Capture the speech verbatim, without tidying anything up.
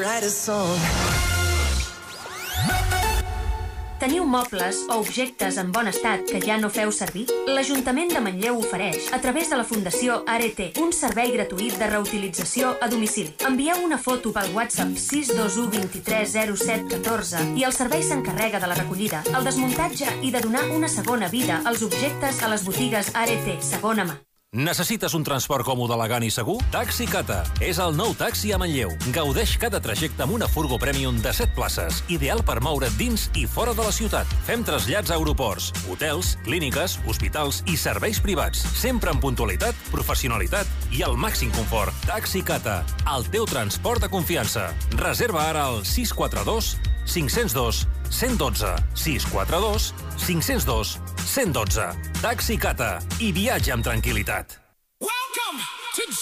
Teniu mobles o objectes en bon estat que ja no feu servir? L'Ajuntament de Manlleu ofereix, a través de la Fundació Arete, un servei gratuït de reutilització a domicili. Envieu una foto pel WhatsApp sis dos u dos tres zero set un quatre i el servei s'encarrega de la recollida, el desmuntatge i de donar una segona vida als objectes a les botigues Arete, segona mà. Necessites un transport còmode, elegant i segur? Taxi Cata. És el nou taxi a Manlleu. Gaudeix cada trajecte amb una furgo Premium de set places, ideal per moure't dins i fora de la ciutat. Fem trasllats a aeroports, hotels, clíniques, hospitals i serveis privats. Sempre amb puntualitat, professionalitat i el màxim confort. Taxi Cata. El teu transport de confiança. Reserva ara al sis quatre dos cinc zero dos un un dos. sis quatre dos cinc zero dos un un dos. Taxi Cata. I viatja amb tranquil·litat.